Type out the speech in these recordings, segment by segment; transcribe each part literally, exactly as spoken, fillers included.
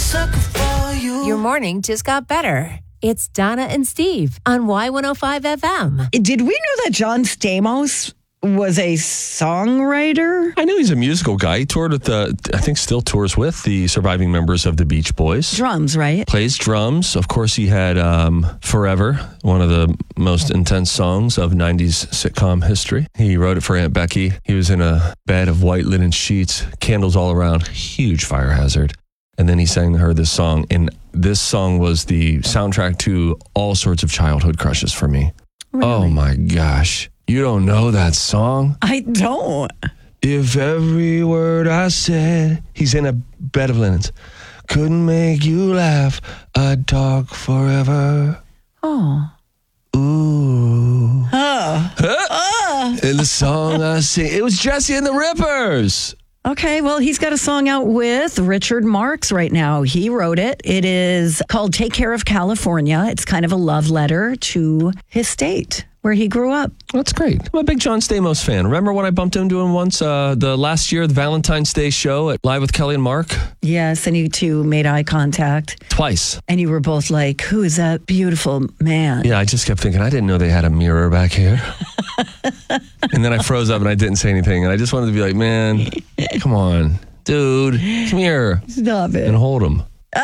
sucker for you. Your morning just got better. It's Donna and Steve on Y one oh five F M. Did we know that John Stamos was a songwriter? I knew he's a musical guy. He toured with the, I think still tours with the surviving members of the Beach Boys. Drums, right? Plays drums. Of course, he had um, Forever, one of the most intense songs of nineties sitcom history. He wrote it for Aunt Becky. He was in a bed of white linen sheets, candles all around, huge fire hazard. And then he sang her this song. And this song was the soundtrack to all sorts of childhood crushes for me. Really? Oh my gosh. You don't know that song? I don't. If every word I said, he's in a bed of linens, couldn't make you laugh, I'd talk forever. Oh. Ooh. Oh. Huh? In the song I sing, it was Jesse and the Rippers. Okay, well, he's got a song out with Richard Marx right now. He wrote it. It is called Take Care of California. It's kind of a love letter to his state where he grew up. That's great. I'm a big John Stamos fan. Remember when I bumped into him once uh, the last year, the Valentine's Day show at Live with Kelly and Mark? Yes, and you two made eye contact. Twice. And you were both like, who is that beautiful man? Yeah, I just kept thinking, I didn't know they had a mirror back here. And then I froze up and I didn't say anything. And I just wanted to be like, man, come on, dude, come here. Stop it. And hold him.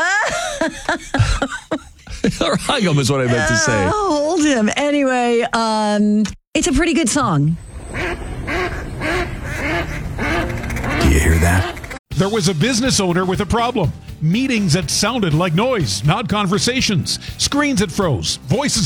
Or hug him is what I meant to say. Uh, hold him. Anyway, um, it's a pretty good song. Do you hear that? There was a business owner with a problem. Meetings that sounded like noise, not conversations. Screens that froze. Voices